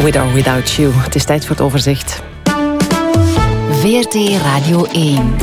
With or Without You. Het is tijd voor het overzicht. VRT Radio 1.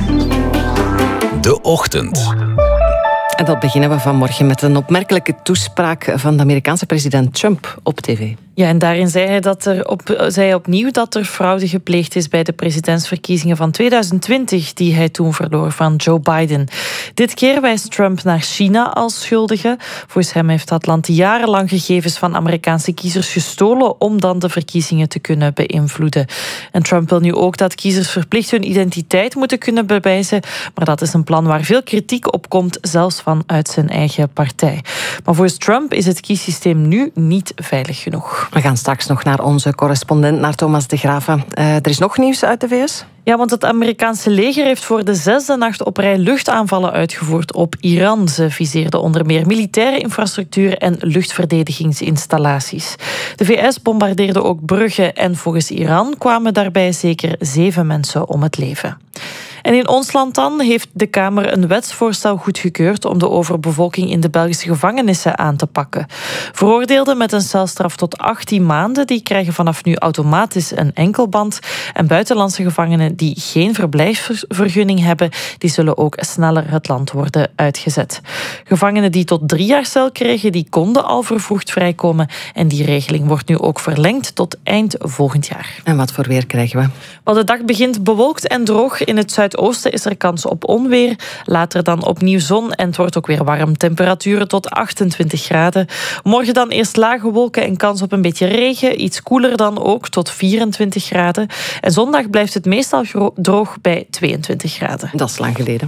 De Ochtend. En dat beginnen we vanmorgen met een opmerkelijke toespraak van de Amerikaanse president Trump op tv. Ja, en daarin zei hij opnieuw dat er fraude gepleegd is bij de presidentsverkiezingen van 2020, die hij toen verloor van Joe Biden. Dit keer wijst Trump naar China als schuldige. Volgens hem heeft dat land jarenlang gegevens van Amerikaanse kiezers gestolen om dan de verkiezingen te kunnen beïnvloeden. En Trump wil nu ook dat kiezers verplicht hun identiteit moeten kunnen bewijzen, maar dat is een plan waar veel kritiek op komt, zelfs vanuit zijn eigen partij. Maar volgens Trump is het kiessysteem nu niet veilig genoeg. We gaan straks nog naar onze correspondent, naar Thomas de Graven. Er is nog nieuws uit de VS? Ja, want het Amerikaanse leger heeft voor de 6e nacht op rij luchtaanvallen uitgevoerd op Iran. Ze viseerden onder meer militaire infrastructuur en luchtverdedigingsinstallaties. De VS bombardeerde ook bruggen en volgens Iran kwamen daarbij zeker 7 mensen om het leven. En in ons land dan heeft de Kamer een wetsvoorstel goedgekeurd om de overbevolking in de Belgische gevangenissen aan te pakken. Veroordeelden met een celstraf tot 18 maanden, die krijgen vanaf nu automatisch een enkelband. En buitenlandse gevangenen die geen verblijfsvergunning hebben, die zullen ook sneller het land worden uitgezet. Gevangenen die tot 3 jaar cel kregen, die konden al vervroegd vrijkomen. En die regeling wordt nu ook verlengd tot eind volgend jaar. En wat voor weer krijgen we? Wel, de dag begint bewolkt en droog. In het zuidoosten is er kans op onweer. Later dan opnieuw zon en het wordt ook weer warm. Temperaturen tot 28 graden. Morgen dan eerst lage wolken en kans op een beetje regen. Iets koeler dan ook, tot 24 graden. En zondag blijft het meestal droog bij 22 graden. Dat is lang geleden.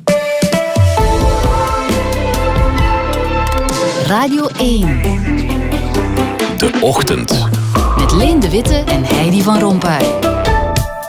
Radio 1. De Ochtend. Met Leen de Witte en Heidi van Rompuy.